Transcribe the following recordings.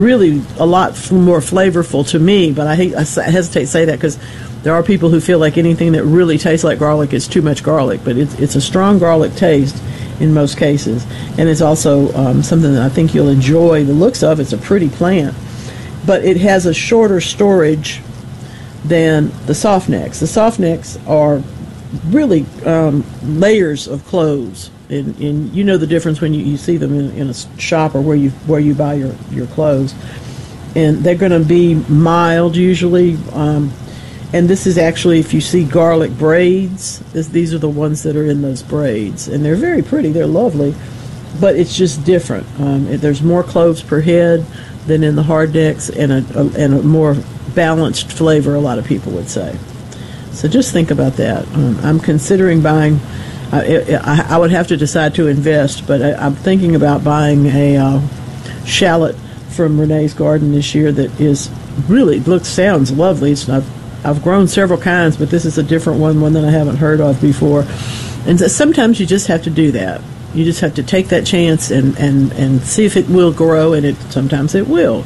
really a lot more flavorful to me, but I hesitate to say that because there are people who feel like anything that really tastes like garlic is too much garlic, but it's a strong garlic taste in most cases, and it's also something that I think you'll enjoy the looks of. It's a pretty plant, but it has a shorter storage than the softnecks. The softnecks are really layers of cloves. And you know the difference when you see them in a shop or where you buy your clothes, and they're going to be mild usually. And this is actually, if you see garlic braids, these are the ones that are in those braids, and they're very pretty. They're lovely, but it's just different. There's more cloves per head than in the hardnecks, and a more balanced flavor, a lot of people would say. So just think about that. I'm considering buying. I would have to decide to invest, but I'm thinking about buying a shallot from Renee's garden this year that is really sounds lovely. I've grown several kinds, but this is a different one that I haven't heard of before. And so sometimes you just have to do that. You just have to take that chance and see if it will grow, and sometimes it will.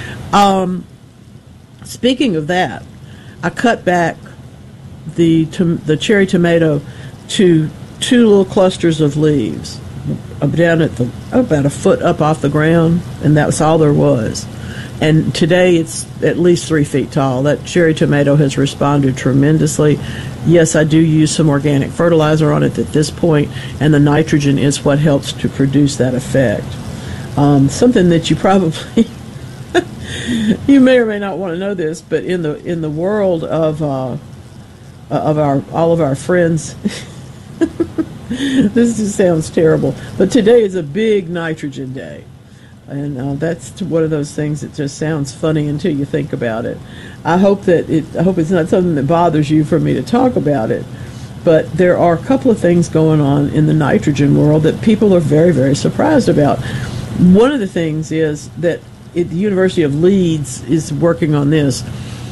Speaking of that, I cut back the cherry tomato to 2 little clusters of leaves down at about a foot up off the ground, and that's all there was. And today it's at least 3 feet tall. That cherry tomato has responded tremendously. Yes, I do use some organic fertilizer on it at this point, and the nitrogen is what helps to produce that effect. Something that you probably you may or may not want to know this, but in the world of all of our friends. This just sounds terrible, but today is a big nitrogen day, and that's one of those things that just sounds funny until you think about it. I hope it's not something that bothers you for me to talk about it, but there are a couple of things going on in the nitrogen world that people are very, very surprised about. One of the things is that the University of Leeds is working on this.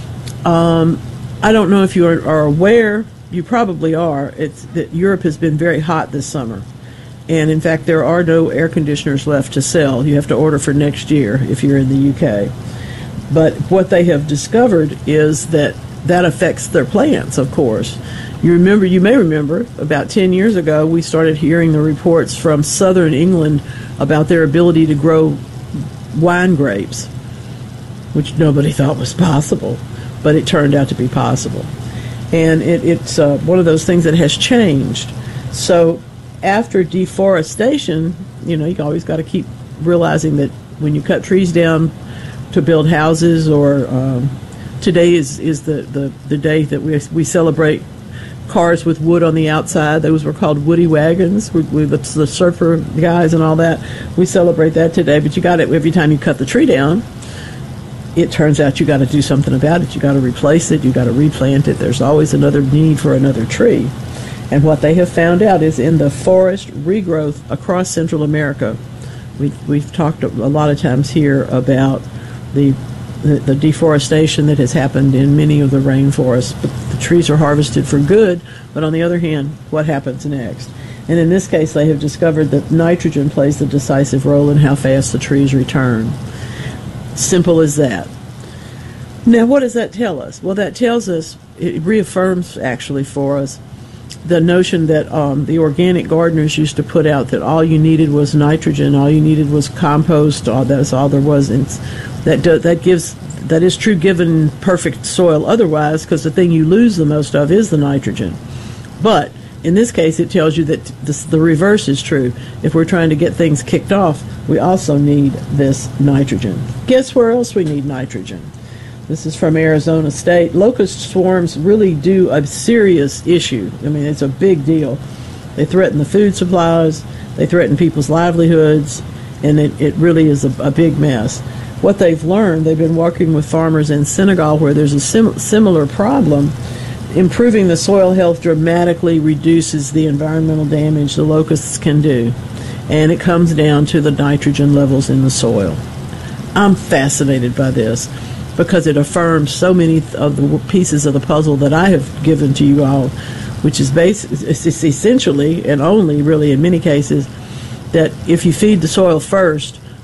I don't know if you are aware. You probably are. It's that Europe has been very hot this summer. And in fact, there are no air conditioners left to sell. You have to order for next year if you're in the UK. But what they have discovered is that affects their plants, of course. You may remember, about 10 years ago, we started hearing the reports from southern England about their ability to grow wine grapes, which nobody thought was possible, but it turned out to be possible. And it's one of those things that has changed. So after deforestation, you always got to keep realizing that when you cut trees down to build houses, or today is the day that we celebrate cars with wood on the outside. Those were called woody wagons. The surfer guys and all that. We celebrate that today. But you got it every time you cut the tree down. It turns out you got to do something about it. You got to replace it. You got to replant it. There's always another need for another tree. And what they have found out is in the forest regrowth across Central America, we've talked a lot of times here about the deforestation that has happened in many of the rainforests. But the trees are harvested for good, but on the other hand, what happens next? And in this case, they have discovered that nitrogen plays the decisive role in how fast the trees return. Simple as that. Now, what does that tell us? Well, that tells us, it reaffirms actually for us, the notion that the organic gardeners used to put out, that all you needed was nitrogen, all you needed was compost, that's all there was. And that is true given perfect soil otherwise, because the thing you lose the most of is the nitrogen. But in this case, it tells you that the reverse is true. If we're trying to get things kicked off, we also need this nitrogen. Guess where else we need nitrogen? This is from Arizona State. Locust swarms really do a serious issue. I mean, it's a big deal. They threaten the food supplies, they threaten people's livelihoods, and it really is a big mess. What they've learned, they've been working with farmers in Senegal where there's a similar problem. Improving the soil health dramatically reduces the environmental damage the locusts can do, and it comes down to the nitrogen levels in the soil. I'm fascinated by this because it affirms so many of the pieces of the puzzle that I have given to you all, which is it's essentially, and only really in many cases, that if you feed the soil first,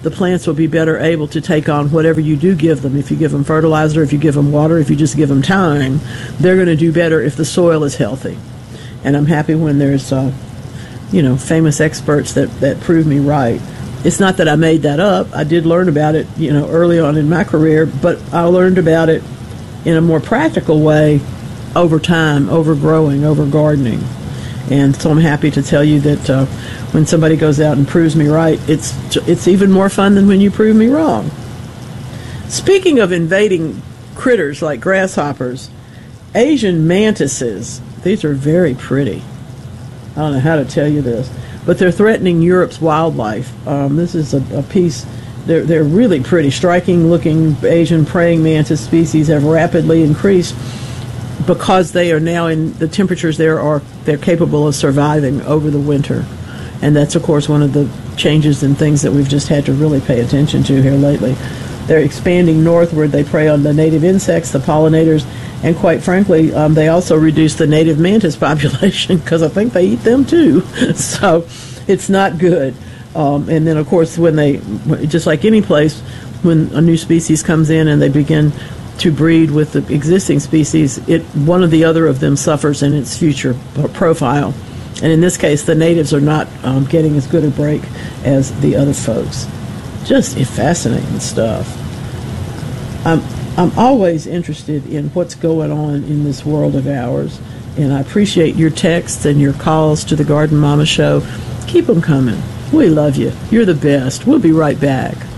the plants will be better able to take on whatever you do give them. If you give them fertilizer, if you give them water, if you just give them time, they're going to do better if the soil is healthy. And I'm happy when there's, famous experts that prove me right. It's not that I made that up. I did learn about it, early on in my career, but I learned about it in a more practical way over time, over growing, over gardening. And so I'm happy to tell you that when somebody goes out and proves me right, it's even more fun than when you prove me wrong. Speaking of invading critters like grasshoppers, Asian mantises, these are very pretty. I don't know how to tell you this, but they're threatening Europe's wildlife. This is a piece. They're really pretty, striking-looking Asian praying mantis species have rapidly increased because they are now in the temperatures they're capable of surviving over the winter, and that's of course one of the changes and things that we've just had to really pay attention to here lately. They're expanding northward. They prey on the native insects, the pollinators, and quite frankly, they also reduce the native mantis population because I think they eat them too. So it's not good. And then, of course, when they, just like any place, when a new species comes in and they begin to breed with the existing species, one or the other of them suffers in its future profile. And in this case, the natives are not getting as good a break as the other folks. Just fascinating stuff. I'm always interested in what's going on in this world of ours, and I appreciate your texts and your calls to the Garden Mama Show. Keep them coming. We love you. You're the best. We'll be right back.